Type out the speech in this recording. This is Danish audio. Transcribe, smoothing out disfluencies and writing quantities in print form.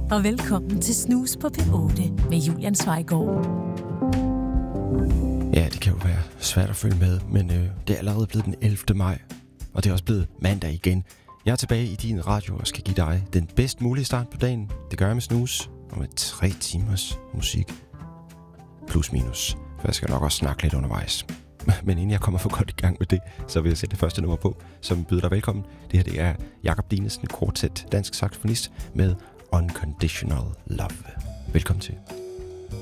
og velkommen til Snus på P8 med Julian Zweigård. Ja, det kan jo være svært at følge med, men det er allerede blevet den 11. maj, og det er også blevet mandag igen. Jeg er tilbage i din radio og skal give dig den bedst mulige start på dagen. Det gør jeg med Snus og med 3 timers musik. Plus minus, for jeg skal nok også snakke lidt undervejs. Men inden jeg kommer for godt i gang med det, så vil jeg sætte det første nummer på, som byder dig velkommen. Det her det er Jakob Dinesen Quartet, dansk saxofonist med Unconditional Love. Velkommen til.